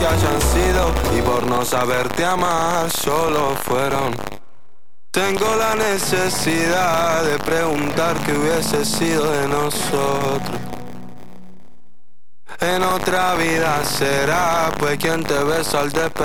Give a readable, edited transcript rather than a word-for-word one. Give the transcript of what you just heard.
hayan sido y por no saberte amar solo fueron. Tengo la necesidad de preguntar qué hubiese sido de nosotros. En otra vida será, pues quien te besa al despertar